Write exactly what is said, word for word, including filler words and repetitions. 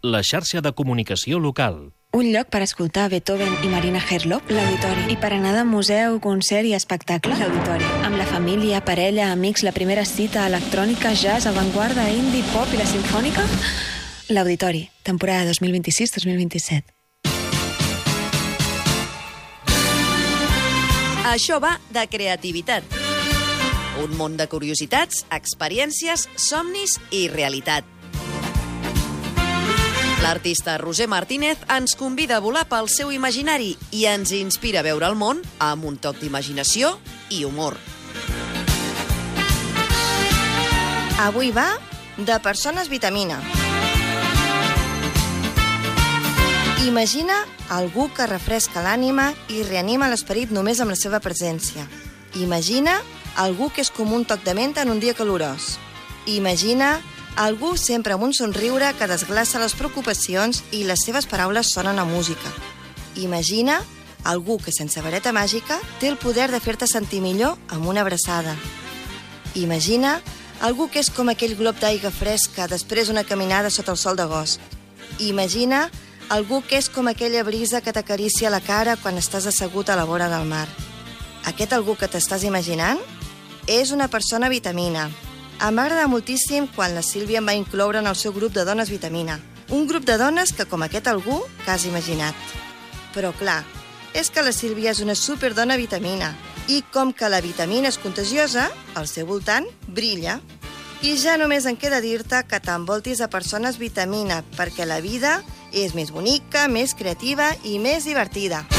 la xarxa de comunicació local. Un lloc per escoltar Beethoven i Marina Herlop, l'Auditori. I per anar de museu, concert i espectacle, l'Auditori. Amb la família, parella, amics, la primera cita, electrònica, jazz, avantguarda, indie, pop i la simfònica, l'Auditori, temporada dos mil vint-i-sis dos mil vint-i-set. Això va de creativitat. Un món de curiositats, experiències, somnis i realitat. L'artista Roser Martínez ens convida a volar pel seu imaginari i ens inspira a veure el món amb un toc d'imaginació i humor. Avui va de persones vitamina. Imagina algú que refresca l'ànima i reanima l'esperit només amb la seva presència. Imagina algú que és com un toc de menta en un dia calorós. Imagina algú sempre amb un somriure que desglaça les preocupacions i les seves paraules sonen a música. Imagina algú que sense vareta màgica té el poder de fer-te sentir millor amb una abraçada. Imagina algú que és com aquell glob d'aigua fresca després d'una caminada sota el sol d'agost. Imagina algú que és com aquella brisa que t'acaricia la cara quan estàs assegut a la vora del mar. Aquest algú que t'estàs imaginant és una persona vitamina. Em va agradar moltíssim quan la Sílvia em va incloure en el seu grup de dones vitamina. Un grup de dones que, com aquest algú, que has imaginat. Però, clar, és que la Sílvia és una superdona vitamina. I com que la vitamina és contagiosa, al seu voltant brilla. I ja només em queda dir-te que t'envoltis a persones vitamina, perquè la vida és més bonica, més creativa i més divertida.